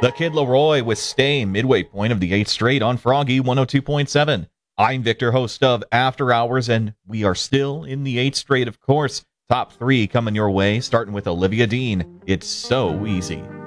The Kid Leroy with Stay, midway point of the 8th straight on Froggy 102.7. I'm Victor, host of After Hours, and we are still in the 8th straight, of course. Top 3 coming your way, starting with Olivia Dean. It's so easy.